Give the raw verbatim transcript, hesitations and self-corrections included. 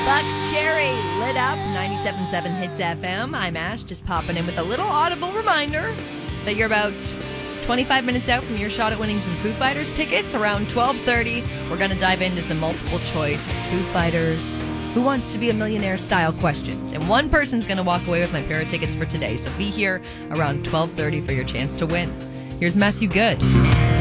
Buck Cherry, lit up, ninety-seven point seven Hits F M. I'm Ash, just popping in with a little audible reminder that you're about twenty-five minutes out from your shot at winning some Foo Fighters tickets. Around twelve thirty, we're going to dive into some multiple choice Foo Fighters Who Wants to Be a Millionaire style questions. And one person's going to walk away with my pair of tickets for today. So be here around twelve thirty for your chance to win. Here's Matthew Good.